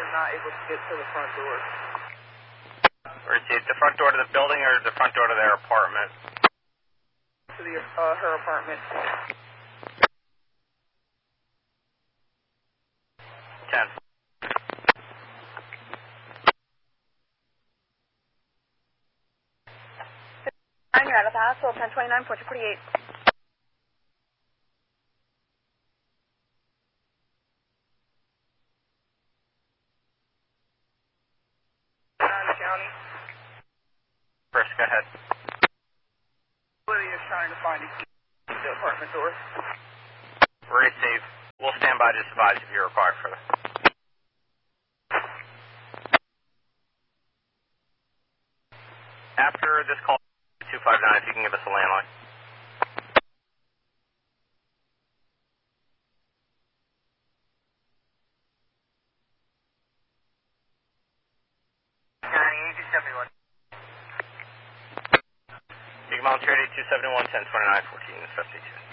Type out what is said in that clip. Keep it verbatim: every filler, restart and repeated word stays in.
I'm not able to get to the front door. Or is it the front door to the building or the front door to their apartment? To the, uh, her apartment. ten. You're out of the hospital, ten twenty-nine, fourteen forty-eight. County. First, go ahead. Lydia is trying to find a key to the apartment door. Receive. We'll stand by to advise if you require further. After this call, two five nine, if you can give us a landline. two seventy-one. You can mount trade two seventy-one, ten twenty-nine, fourteen fifty-two.